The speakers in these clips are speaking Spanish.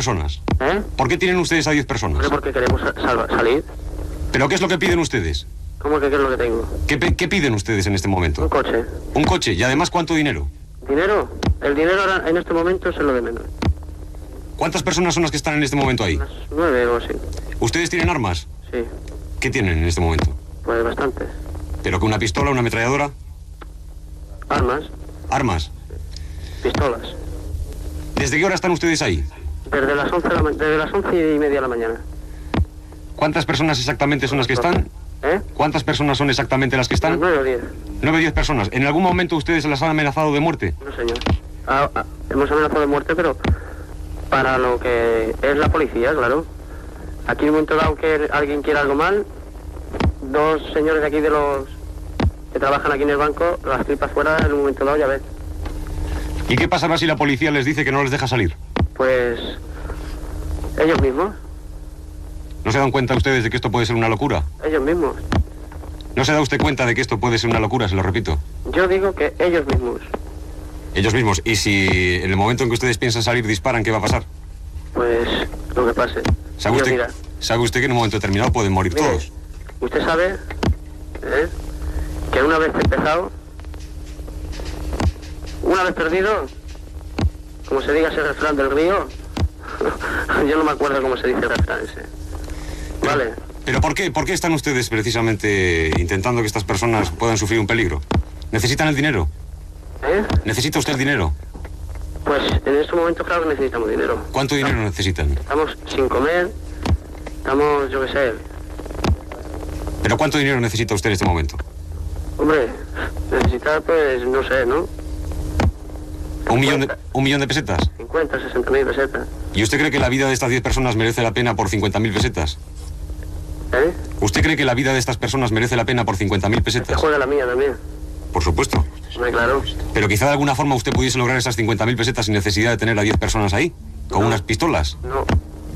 personas? ¿Eh? ¿Por qué tienen ustedes a 10 personas? Porque queremos salir. ¿Pero qué es lo que piden ustedes? ¿Cómo que qué es lo que tengo? ¿Qué piden ustedes en este momento? Un coche. Un coche, y además, ¿cuánto dinero? ¿Dinero? El dinero ahora, en este momento es lo de menos. ¿Cuántas personas son las que están en este momento ahí? Unas 9 o así. ¿Ustedes tienen armas? Sí, ¿Qué tienen en este momento? pues bastantes. ¿Pero que una pistola, una ametralladora? Armas, ¿Armas? pistolas. ¿Desde qué hora están ustedes ahí? Desde las 11:30 de la mañana. ¿Cuántas personas exactamente son las que están? ¿Eh? ¿Cuántas personas son exactamente las que están? 9 o 10. 9 o 10 personas. ¿En algún momento ustedes las han amenazado de muerte? No, señor. Hemos amenazado de muerte, pero para lo que es la policía, claro. Aquí en un momento dado que alguien quiere algo mal, 2 señores de aquí de los que trabajan aquí en el banco, las tripas fuera en un momento dado, ya ves. ¿Y qué pasará si la policía les dice que no les deja salir? Pues ellos mismos, ¿No se dan cuenta ustedes de que esto puede ser una locura? ellos mismos. ¿No se da usted cuenta de que esto puede ser una locura, se lo repito? Yo digo que ellos mismos. Ellos mismos. ¿Y si en el momento en que ustedes piensan salir disparan, qué va a pasar? Pues lo que pase. ¿Sabe Dios usted, dirá. ¿sabe usted que en un momento determinado pueden morir Mire, todos? usted sabe que una vez empezado, una vez perdido, como se diga ese refrán del río, yo no me acuerdo cómo se dice el refrán ese. Vale. ¿Pero por qué están ustedes precisamente intentando que estas personas puedan sufrir un peligro? ¿Necesitan el dinero? ¿Necesita usted el dinero? Pues en este momento claro que necesitamos dinero. ¿Cuánto dinero necesitan? Estamos sin comer, estamos, yo qué sé. ¿Pero cuánto dinero necesita usted en este momento? Hombre, necesitar pues, no sé, ¿no? ¿Un millón de pesetas? 50, 60.000 pesetas. ¿Y usted cree que la vida de estas 10 personas merece la pena por 50.000 pesetas? ¿Usted cree que la vida de estas personas merece la pena por 50.000 Que pesetas? juega la mía también. Por supuesto. Hombre, claro. Pero quizá de alguna forma usted pudiese lograr esas 50.000 pesetas sin necesidad de tener a 10 personas ahí, con unas pistolas. No.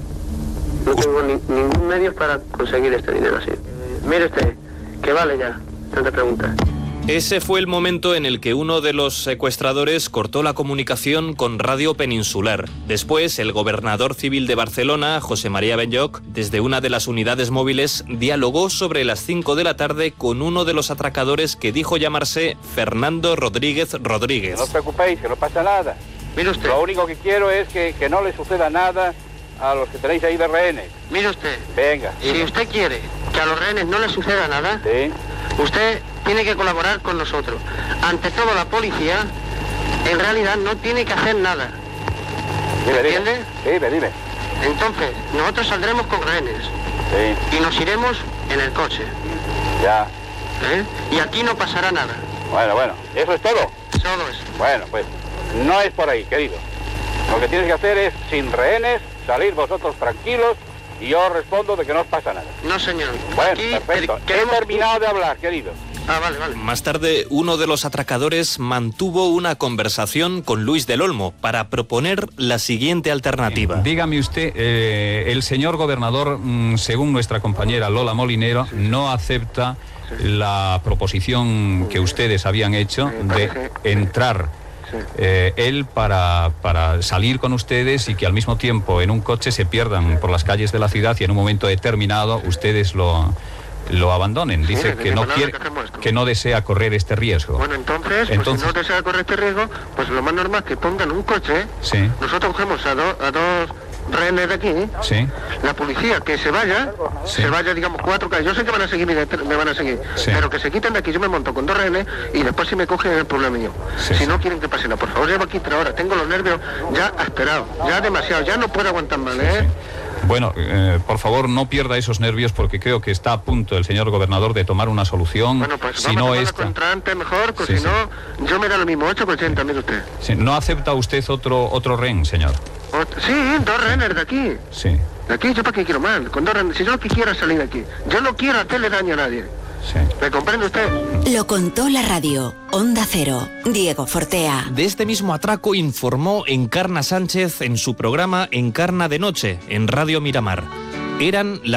No tengo ningún medio para conseguir este dinero así. Mire usted, que vale ya, tanta pregunta. Ese fue el momento en el que uno de los secuestradores cortó la comunicación con Radio Peninsular. Después, el gobernador civil de Barcelona, José María Benlloch, desde una de las unidades móviles, dialogó sobre las 5 de la tarde con uno de los atracadores que dijo llamarse Fernando Rodríguez Rodríguez. No os preocupéis, que no pasa nada. Mire usted. Lo único que quiero es que no le suceda nada a los que tenéis ahí de rehenes. Mire usted. Venga. Si usted quiere que a los rehenes no les suceda nada, Sí. usted tiene que colaborar con nosotros. Ante todo, la policía, en realidad, no tiene que hacer nada. Dime, ¿Entiende? Dime. Entonces, nosotros saldremos con rehenes Sí. y nos iremos en el coche. Ya. Y aquí no pasará nada. Bueno. ¿Eso es todo? Solo eso. Bueno, pues no es por ahí, querido. Lo que tienes que hacer es, sin rehenes, salir vosotros tranquilos y yo respondo de que no os pasa nada. No, señor. Bueno, Aquí perfecto. He queremos... terminado de hablar, querido. Ah, vale. Más tarde, uno de los atracadores mantuvo una conversación con Luis del Olmo para proponer la siguiente alternativa. Dígame usted, el señor gobernador, según nuestra compañera Lola Molinero, no acepta la proposición que ustedes habían hecho de entrar él para salir con ustedes y que al mismo tiempo en un coche se pierdan por las calles de la ciudad y en un momento determinado ustedes lo abandonen. Dice que no quiere, que no desea correr este riesgo. Bueno, entonces, pues si no desea correr este riesgo, pues lo más normal es que pongan un coche. Sí. Nosotros cogemos a dos rehenes de aquí. Sí. La policía que se vaya, digamos 4 calles. Yo sé que van a seguir, me van a seguir, sí. Pero que se quiten de aquí. Yo me monto con 2 rehenes y después si me cogen es el problema mío. Sí, si sí. no quieren que pase nada, por favor, llevo aquí 3 horas. Tengo los nervios ya esperados, ya demasiado, ya no puedo aguantar más, Sí. Bueno, por favor, no pierda esos nervios porque creo que está a punto el señor gobernador de tomar una solución. Bueno, pues si vamos no a esta... contra antes mejor, porque Sí, si no, yo me da lo mismo, 8 que 80, mire usted. Sí, ¿no acepta usted otro rehén, señor? Sí, 2 rehenes de aquí. Sí. De aquí, ¿yo para qué quiero más? Con 2 rehenes. Si yo lo que quiero es salir de aquí. Yo no quiero hacerle daño a nadie. Sí. ¿Me comprende usted? Lo contó la radio. Onda Cero. Diego Fortea. De este mismo atraco informó Encarna Sánchez en su programa Encarna de Noche, en Radio Miramar. Eran